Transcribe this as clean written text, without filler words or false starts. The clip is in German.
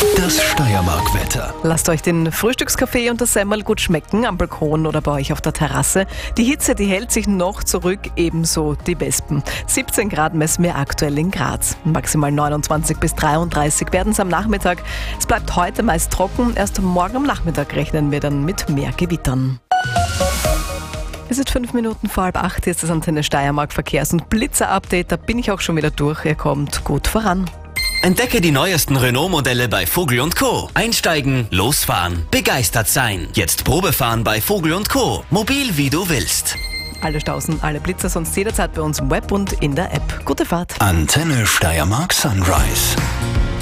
Das Steiermark-Wetter. Lasst euch den Frühstückskaffee und das Semmel gut schmecken, am Balkon oder bei euch auf der Terrasse. Die Hitze, die hält sich noch zurück, ebenso die Wespen. 17 Grad messen wir aktuell in Graz. Maximal 29 bis 33 werden es am Nachmittag. Es bleibt heute meist trocken, erst morgen am Nachmittag rechnen wir dann mit mehr Gewittern. Es ist 5 Minuten vor halb 8, jetzt das Antenne Steiermark Verkehrs- und Blitzer-Update. Da bin ich auch schon wieder durch, ihr kommt gut voran. Entdecke die neuesten Renault-Modelle bei Vogel & Co. Einsteigen, losfahren, begeistert sein. Jetzt Probefahren bei Vogel & Co. Mobil wie du willst. Alle Staus und alle Blitzer sonst jederzeit bei uns im Web und in der App. Gute Fahrt. Antenne Steiermark Sunrise.